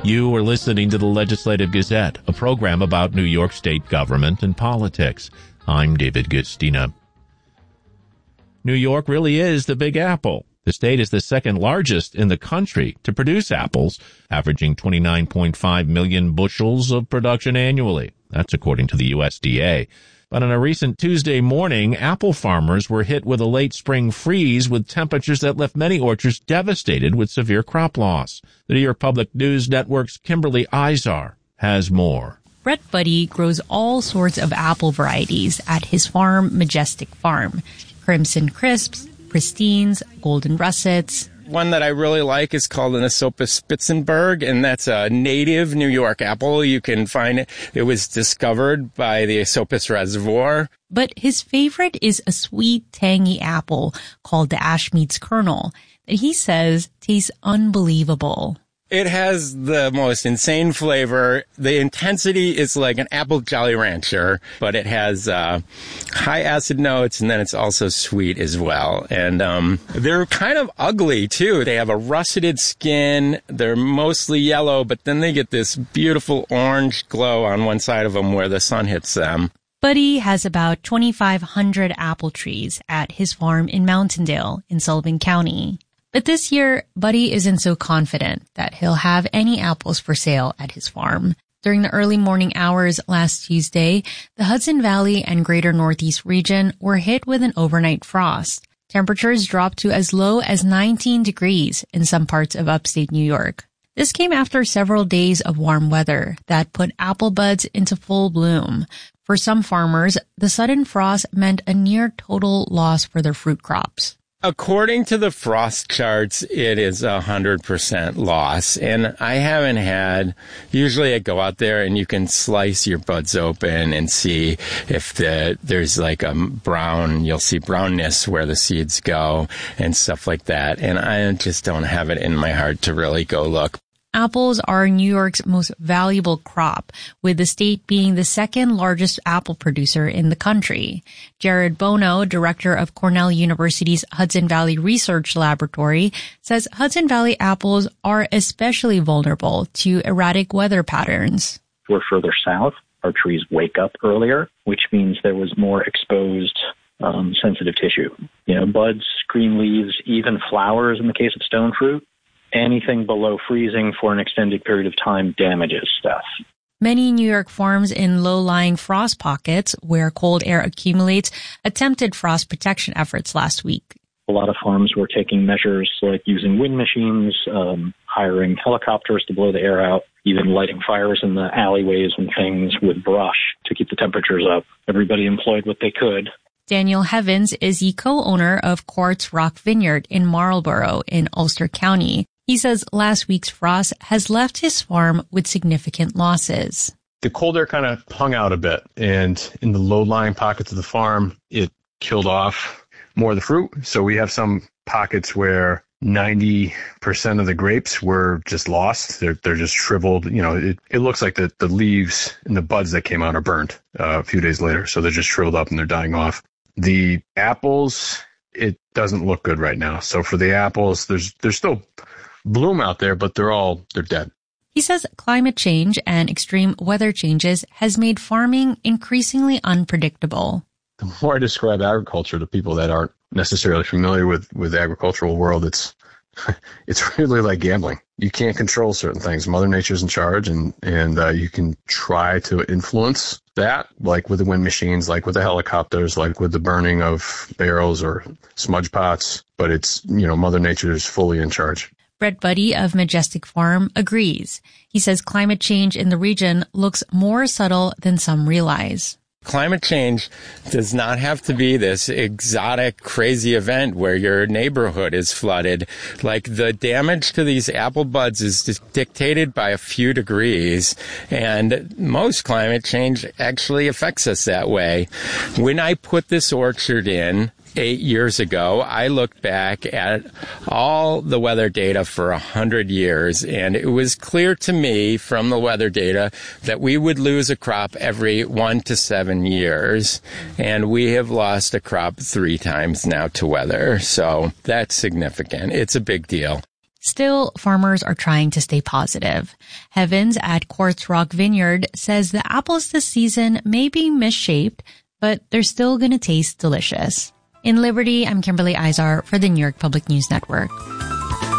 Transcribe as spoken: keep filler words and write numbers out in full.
You are listening to the Legislative Gazette, a program about New York State government and politics. I'm David Gustina. New York really is the Big Apple. The state is the second largest in the country to produce apples, averaging twenty-nine point five million bushels of production annually. That's according to the U S D A. But on a recent Tuesday morning, apple farmers were hit with a late spring freeze with temperatures that left many orchards devastated with severe crop loss. The New York Public News Network's Kimberly Izar has more. Brett Budde grows all sorts of apple varieties at his farm, Majestic Farm. Crimson Crisps, Pristines, Golden Russets. One that I really like is called an Esopus Spitzenberg, and that's a native New York apple. You can find it. It was discovered by the Esopus Reservoir. But his favorite is a sweet, tangy apple called the Ashmead's Kernel that he says tastes unbelievable. It has the most insane flavor. The intensity is like an apple Jolly Rancher, but it has uh, high acid notes, and then it's also sweet as well. And um, they're kind of ugly, too. They have a russeted skin. They're mostly yellow, but then they get this beautiful orange glow on one side of them where the sun hits them. Budde has about twenty-five hundred apple trees at his farm in Mountaindale in Sullivan County. But this year, Budde isn't so confident that he'll have any apples for sale at his farm. During the early morning hours last Tuesday, the Hudson Valley and greater Northeast region were hit with an overnight frost. Temperatures dropped to as low as nineteen degrees in some parts of upstate New York. This came after several days of warm weather that put apple buds into full bloom. For some farmers, the sudden frost meant a near total loss for their fruit crops. According to the frost charts, it is a hundred percent loss. And I haven't had, usually I go out there and you can slice your buds open and see if the, there's like a brown, you'll see brownness where the seeds go and stuff like that. And I just don't have it in my heart to really go look. Apples are New York's most valuable crop, with the state being the second largest apple producer in the country. Jared Bono, director of Cornell University's Hudson Valley Research Laboratory, says Hudson Valley apples are especially vulnerable to erratic weather patterns. We're further south. Our trees wake up earlier, which means there was more exposed um, sensitive tissue. You know, buds, green leaves, even flowers in the case of stone fruit. Anything below freezing for an extended period of time damages stuff. Many New York farms in low-lying frost pockets where cold air accumulates attempted frost protection efforts last week. A lot of farms were taking measures like using wind machines, um, hiring helicopters to blow the air out, even lighting fires in the alleyways and things with brush to keep the temperatures up. Everybody employed what they could. Daniel Hevins is the co-owner of Quartz Rock Vineyard in Marlborough in Ulster County. He says last week's frost has left his farm with significant losses. The cold air kind of hung out a bit, and in the low-lying pockets of the farm, it killed off more of the fruit. So we have some pockets where ninety percent of the grapes were just lost. They're they're just shriveled. You know, it, it looks like the, the leaves and the buds that came out are burnt uh, a few days later. So they're just shriveled up and they're dying off. The apples, it doesn't look good right now. So for the apples, there's there's still bloom out there, but they're all, they're dead. He says climate change and extreme weather changes has made farming increasingly unpredictable. The more I describe agriculture to people that aren't necessarily familiar with, with the agricultural world, it's it's really like gambling. You can't control certain things. Mother Nature's in charge, and, and uh, you can try to influence that, like with the wind machines, like with the helicopters, like with the burning of barrels or smudge pots. But it's, you know, Mother Nature is fully in charge. Brett Budde of Majestic Farm agrees. He says climate change in the region looks more subtle than some realize. Climate change does not have to be this exotic, crazy event where your neighborhood is flooded. Like, the damage to these apple buds is dictated by a few degrees, and most climate change actually affects us that way. When I put this orchard in eight years ago, I looked back at all the weather data for a hundred years, and it was clear to me from the weather data that we would lose a crop every one to seven years, and we have lost a crop three times now to weather. So that's significant. It's a big deal. Still, farmers are trying to stay positive. Heavens at Quartz Rock Vineyard says the apples this season may be misshaped, but they're still going to taste delicious. In Liberty, I'm Kimberly Izar for the New York Public News Network.